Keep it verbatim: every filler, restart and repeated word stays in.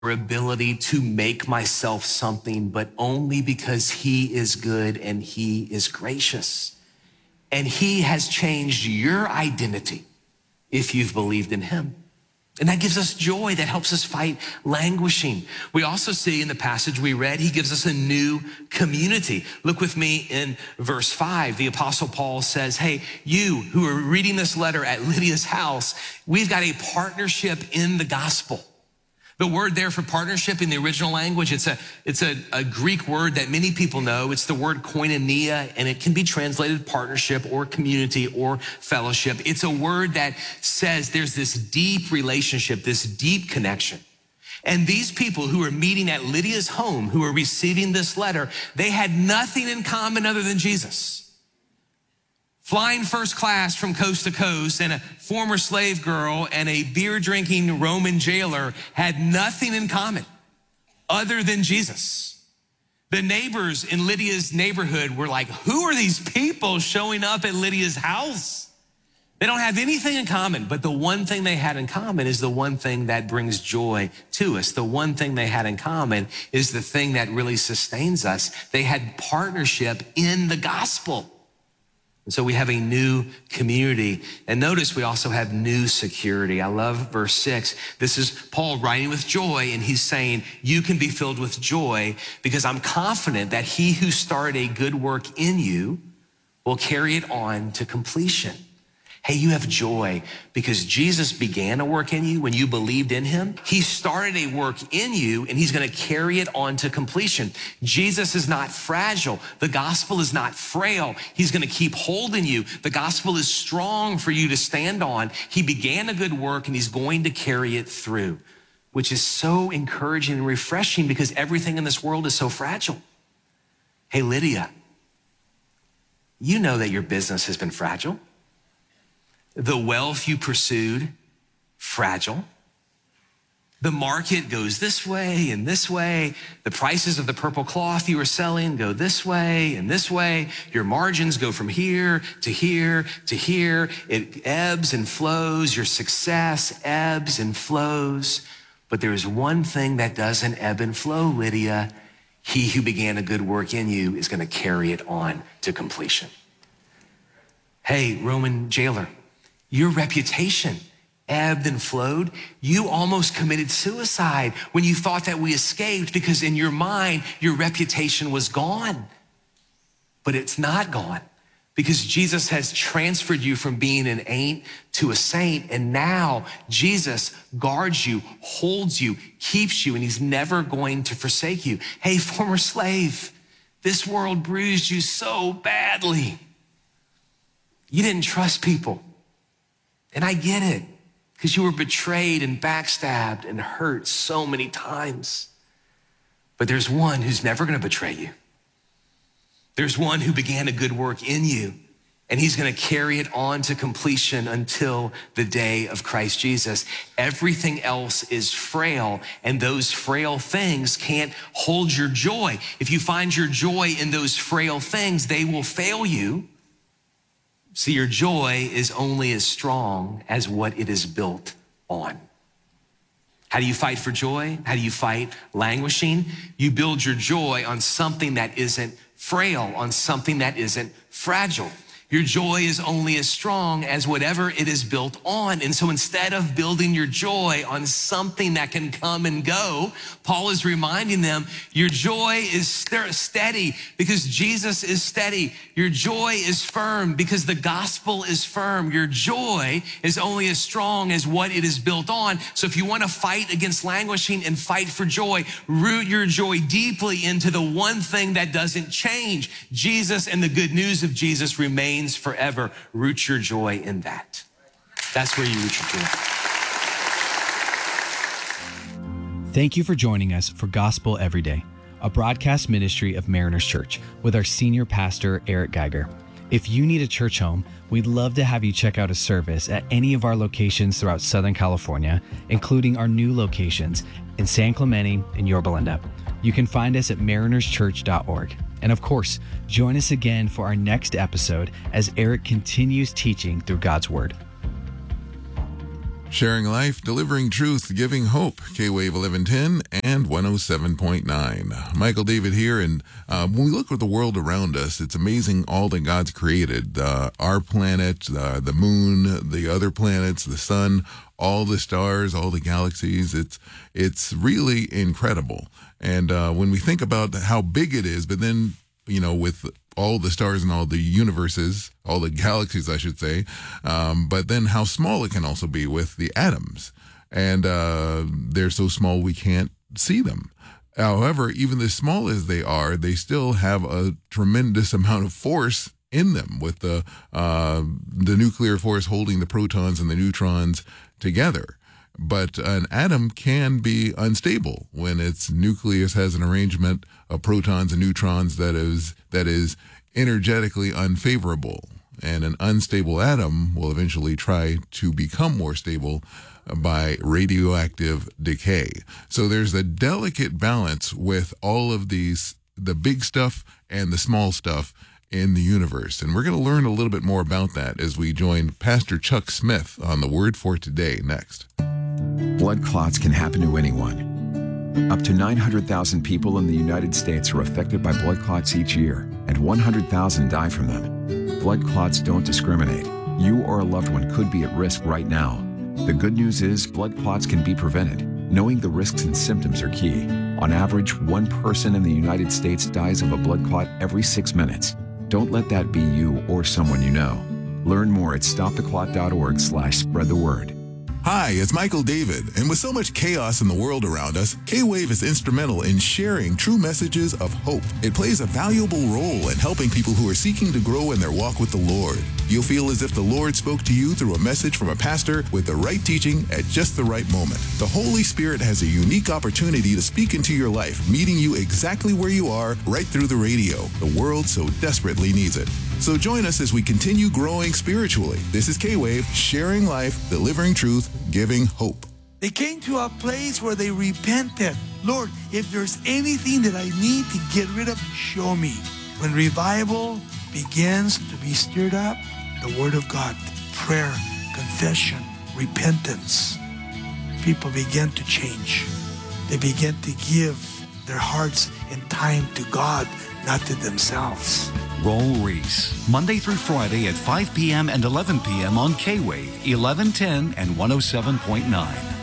ability to make myself something, but only because he is good and he is gracious. And he has changed your identity if you've believed in him. And that gives us joy. That helps us fight languishing. We also see in the passage we read, he gives us a new community. Look with me in verse five. The Apostle Paul says, hey, you who are reading this letter at Lydia's house, we've got a partnership in the gospel. The word there for partnership in the original language, it's a it's a, a Greek word that many people know. It's the word koinonia, and it can be translated partnership or community or fellowship. It's a word that says there's this deep relationship, this deep connection. And these people who are meeting at Lydia's home, who are receiving this letter, they had nothing in common other than Jesus. Flying first class from coast to coast, and a former slave girl and a beer-drinking Roman jailer had nothing in common other than Jesus. The neighbors in Lydia's neighborhood were like, who are these people showing up at Lydia's house? They don't have anything in common, but the one thing they had in common is the one thing that brings joy to us. The one thing they had in common is the thing that really sustains us. They had partnership in the gospel. And so we have a new community. And notice we also have new security. I love verse six. This is Paul writing with joy, and he's saying, you can be filled with joy because I'm confident that he who started a good work in you will carry it on to completion. Hey, you have joy because Jesus began a work in you when you believed in him. He started a work in you, and he's going to carry it on to completion. Jesus is not fragile. The gospel is not frail. He's going to keep holding you. The gospel is strong for you to stand on. He began a good work, and he's going to carry it through, which is so encouraging and refreshing because everything in this world is so fragile. Hey, Lydia, you know that your business has been fragile. The wealth you pursued, fragile. The market goes this way and this way. The prices of the purple cloth you were selling go this way and this way. Your margins go from here to here to here. It ebbs and flows. Your success ebbs and flows. But there is one thing that doesn't ebb and flow, Lydia. He who began a good work in you is going to carry it on to completion. Hey, Roman jailer, your reputation ebbed and flowed. You almost committed suicide when you thought that we escaped because in your mind, your reputation was gone. But it's not gone because Jesus has transferred you from being an ain't to a saint. And now Jesus guards you, holds you, keeps you, and he's never going to forsake you. Hey, former slave, this world bruised you so badly. You didn't trust people. And I get it, because you were betrayed and backstabbed and hurt so many times. But there's one who's never going to betray you. There's one who began a good work in you, and he's going to carry it on to completion until the day of Christ Jesus. Everything else is frail, and those frail things can't hold your joy. If you find your joy in those frail things, they will fail you. See, your joy is only as strong as what it is built on. How do you fight for joy? How do you fight languishing? You build your joy on something that isn't frail, on something that isn't fragile. Your joy is only as strong as whatever it is built on. And so instead of building your joy on something that can come and go, Paul is reminding them, your joy is steady because Jesus is steady. Your joy is firm because the gospel is firm. Your joy is only as strong as what it is built on. So if you want to fight against languishing and fight for joy, root your joy deeply into the one thing that doesn't change. Jesus and the good news of Jesus remain forever. Root your joy in that. That's where you root your joy. Thank you for joining us for Gospel Every Day, a broadcast ministry of Mariners Church with our senior pastor, Eric Geiger. If you need a church home, we'd love to have you check out a service at any of our locations throughout Southern California, including our new locations in San Clemente and Yorba Linda. You can find us at mariners church dot org. And of course, join us again for our next episode as Eric continues teaching through God's Word. Sharing life, delivering truth, giving hope. K-Wave eleven ten and one oh seven point nine. Michael David here, and uh, when we look at the world around us, it's amazing all that God's created. Uh, our planet, uh, the moon, the other planets, the sun, all the stars, all the galaxies. It's it's really incredible. And uh, when we think about how big it is, but then, you know, with all the stars and all the universes, all the galaxies, I should say, um, but then how small it can also be with the atoms. And uh, they're so small we can't see them. However, even as small as they are, they still have a tremendous amount of force in them, with the uh, the nuclear force holding the protons and the neutrons together. But an atom can be unstable when its nucleus has an arrangement of protons and neutrons that is that is energetically unfavorable. And an unstable atom will eventually try to become more stable by radioactive decay. So there's a delicate balance with all of these, the big stuff and the small stuff in the universe. And we're going to learn a little bit more about that as we join Pastor Chuck Smith on the Word for Today next. Blood clots can happen to anyone. Up to nine hundred thousand people in the United States are affected by blood clots each year, and one hundred thousand die from them. Blood clots don't discriminate. You or a loved one could be at risk right now. The good news is blood clots can be prevented. Knowing the risks and symptoms are key. On average, one person in the United States dies of a blood clot every six minutes. Don't let that be you or someone you know. Learn more at stop the clot dot org slash spread the word. Hi, it's Michael David, and with so much chaos in the world around us, K-Wave is instrumental in sharing true messages of hope. It plays a valuable role in helping people who are seeking to grow in their walk with the Lord. You'll feel as if the Lord spoke to you through a message from a pastor with the right teaching at just the right moment. The Holy Spirit has a unique opportunity to speak into your life, meeting you exactly where you are, right through the radio. The world so desperately needs it. So join us as we continue growing spiritually. This is K-Wave, sharing life, delivering truth, giving hope. They came to a place where they repented. Lord, if there's anything that I need to get rid of, show me. When revival begins to be stirred up, the Word of God, prayer, confession, repentance, people begin to change. They begin to give their hearts and time to God, not to themselves. Roll Reese, Monday through Friday at five p.m. and eleven p.m. on K-Wave, eleven ten and one oh seven point nine.